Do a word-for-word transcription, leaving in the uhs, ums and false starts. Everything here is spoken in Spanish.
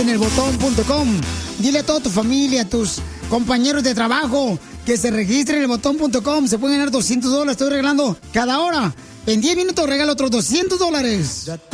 en el botón punto com. Dile a toda tu familia, a tus compañeros de trabajo, que se registren en el botón punto com. Se pueden ganar doscientos dólares. Estoy regalando cada hora. En diez minutos regalo otros doscientos dólares.